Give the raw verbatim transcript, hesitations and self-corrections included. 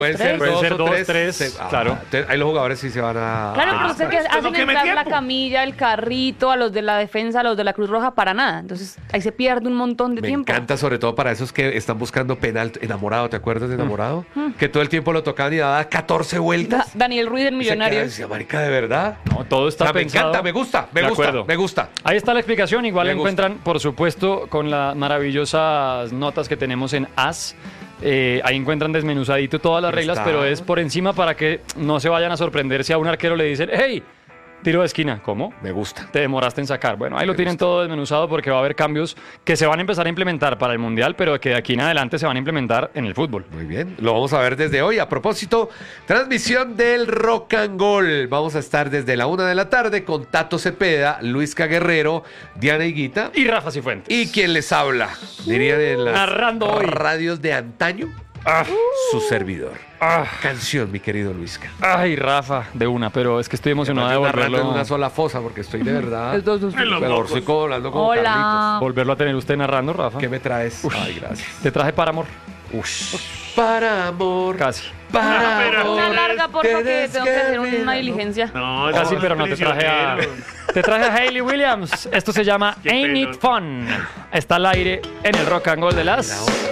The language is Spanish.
Pueden ser Pueden dos ser o dos, tres. tres, se- ah, claro. te- ahí los jugadores sí se van a... Claro, a- pero usted que esto no hacen queme entrar la tiempo. camilla, el carrito, a los de la defensa, a los de la Cruz Roja, para nada. Entonces ahí se pierde un montón de Me tiempo. encanta sobre todo para esos que están buscando penal. Enamorado, ¿te acuerdas de Enamorado? Que todo el tiempo lo tocaban y daba catorce Da- vueltas. Daniel Ruiz en Y se quedaba y Millonarios. decía, marica, ¿de verdad? No, todo está O sea, me pensado. encanta, me gusta, me De gusta, acuerdo. me gusta. Ahí está la explicación. Igual Me la encuentran, por supuesto, con las maravillosas notas que tenemos en As. Eh, ahí encuentran desmenuzadito todas las Ahí reglas, está. pero es por encima para que no se vayan a sorprender si a un arquero le dicen, hey, tiro de esquina. ¿Cómo? Me gusta. Te demoraste en sacar. Bueno, ahí lo Me tienen gusta. todo desmenuzado porque va a haber cambios que se van a empezar a implementar para el Mundial, pero que de aquí en adelante se van a implementar en el fútbol. Muy bien, lo vamos a ver desde hoy. A propósito, transmisión del Rock and Goal. Vamos a estar desde la una de la tarde con Tato Cepeda, Luisca Guerrero, Diana Higuita Y Rafa Cifuentes. y quien les habla. Dirían en las Narrando hoy. radios de antaño, Ah, su servidor. ah, Canción, mi querido Luisca. ay, Rafa, de una, pero es que estoy emocionado de Además, narrando volverlo, en una sola fosa porque estoy de verdad. Es dos, dos, dos. En los Pero mocos. estoy como hablando con Hola. volverlo a tener usted narrando, Rafa. ¿Qué me traes? Ay, gracias. Te traje para amor. Ush. Para amor. Casi. Para No, pero- amor. Una larga, porfa, que Tienes tengo que hacer olvidar. una diligencia. No, Casi, somos pero no te traje a. prisioneros. Te traje a Hayley Williams. Esto se llama Qué Ain't pena. It Fun. Está al aire en el Rock and Roll de las.